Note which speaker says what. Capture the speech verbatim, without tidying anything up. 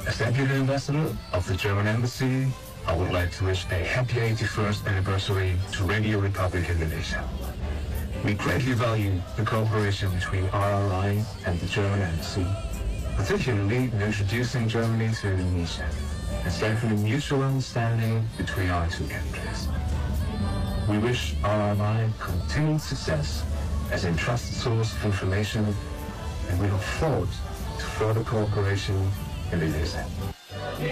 Speaker 1: As Deputy Ambassador of the German Embassy, I would like to wish a happy eighty-first anniversary to Radio Republic Indonesia. We greatly value the cooperation between R R I and the German Embassy, particularly in introducing Germany to Indonesia and strengthening mutual understanding between our two countries. We wish R R I continued success as a trusted source of information, and we look forward to further cooperation in the years ahead.